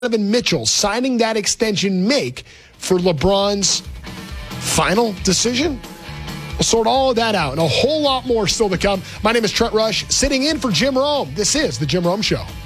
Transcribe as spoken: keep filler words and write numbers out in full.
Donovan Mitchell signing that extension make for LeBron's final decision? We'll sort all of that out and a whole lot more still to come. My name is Trent Rush, sitting in for Jim Rome. This is The Jim Rome Show.